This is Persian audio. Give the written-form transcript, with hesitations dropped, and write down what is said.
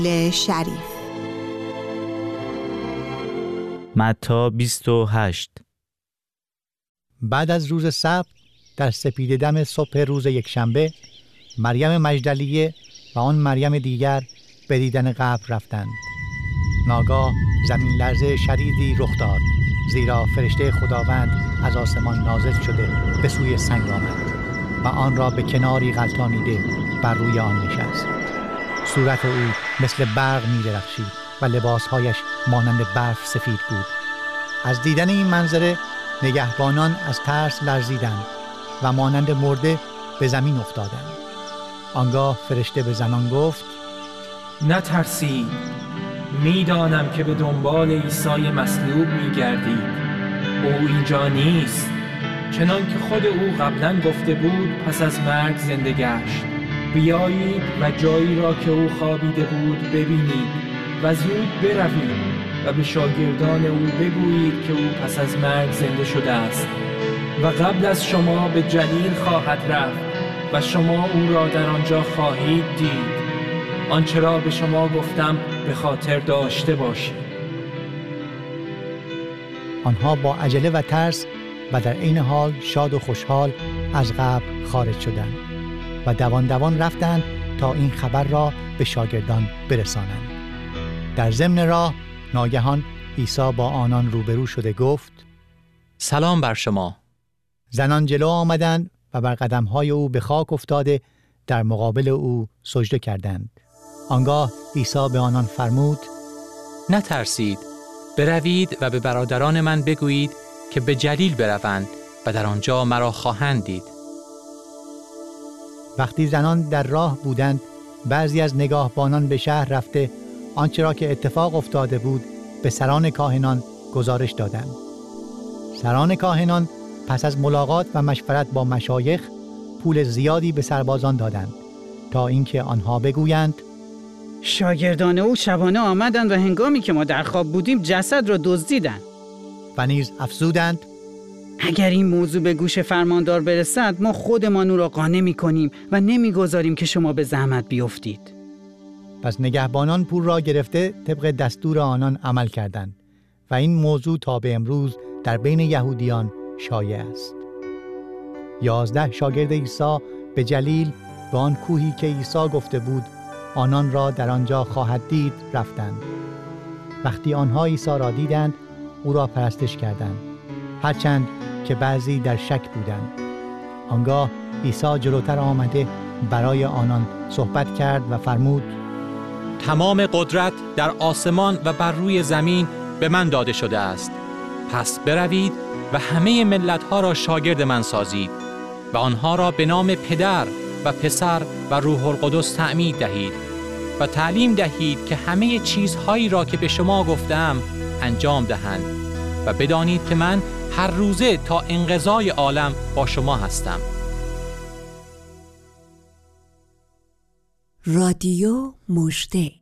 شریف. متی 28. بعد از روز سبت در سپیده دم صبح روز یکشنبه، مریم مجدلیه و آن مریم دیگر به دیدن قبر رفتند. ناگاه زمین لرزه شدیدی رخ داد، زیرا فرشته خداوند از آسمان نازل شده به سوی سنگ آمد و آن را به کناری غلطانیده بر روی آن نشست. صورت او مثل برق می درخشید و لباسهایش مانند برف سفید بود. از دیدن این منظره نگهبانان از ترس لرزیدند و مانند مرده به زمین افتادند. آنگاه فرشته به زنان گفت: نترسید، میدانم که به دنبال عیسی مصلوب میگردید. او اینجا نیست، چنان که خود او قبلا گفته بود پس از مرگ زنده گشت. بیایید و جایی را که او خوابیده بود ببینید و زود بروید و به شاگردان او بگویید که او پس از مرگ زنده شده است و قبل از شما به جلیل خواهد رفت و شما او را در آنجا خواهید دید. آنچه را به شما گفتم به خاطر داشته باشید. آنها با عجله و ترس و در عین حال شاد و خوشحال از قبر خارج شدند و دوان دوان رفتند تا این خبر را به شاگردان برسانند. در ضمن راه ناگهان عیسی با آنان روبرو شده گفت: سلام بر شما. زنان جلو آمدند و بر قدم‌های او به خاک افتاده در مقابل او سجده کردند. آنگاه عیسی به آنان فرمود: نترسید، بروید و به برادران من بگویید که به جلیل بروند و در آنجا مرا خواهند دید. وقتی زنان در راه بودند، بعضی از نگاهبانان به شهر رفته آنچه را که اتفاق افتاده بود به سران کاهنان گزارش دادند. سران کاهنان پس از ملاقات و مشورت با مشایخ پول زیادی به سربازان دادند تا اینکه آنها بگویند: شاگردان او شبانه آمدند و هنگامی که ما در خواب بودیم جسد را دزدیدند. و نیز افزودند: اگر این موضوع به گوش فرماندار برسد ما خودمان او را قانع می‌کنیم و نمی‌گذاریم که شما به زحمت بیفتید. پس نگهبانان پول را گرفته طبق دستور آنان عمل کردند و این موضوع تا به امروز در بین یهودیان شایع است. 11 شاگرد عیسی به جلیل به آن کوهی که عیسی گفته بود آنان را در آنجا خواهد دید رفتند. وقتی آنها عیسی را دیدند او را پرستش کردند، هرچند که بعضی در شک بودند. آنگاه عیسی جلوتر آمده برای آنان صحبت کرد و فرمود: تمام قدرت در آسمان و بر روی زمین به من داده شده است. پس بروید و همه ملت‌ها را شاگرد من سازید و آنها را به نام پدر و پسر و روح القدس تعمید دهید و تعلیم دهید که همه چیزهایی را که به شما گفتم انجام دهند و بدانید که من هر روزه تا انقضای عالم با شما هستم. رادیو مژده.